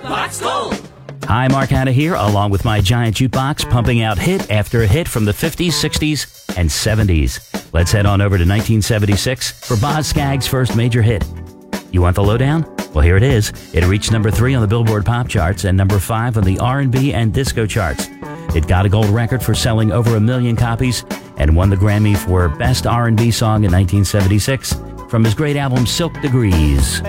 Jukebox Gold. Hi, Mark Hanna here, along with my giant jukebox, pumping out hit after hit from the 50s, 60s, and 70s. Let's head on over to 1976 for Boz Scaggs' first major hit. You want the lowdown? Well, here it is. It reached number 3 on the Billboard Pop charts and number 5 on the R&B and disco charts. It got a gold record for selling over 1 million copies and won the Grammy for Best R&B Song in 1976 from his great album Silk Degrees.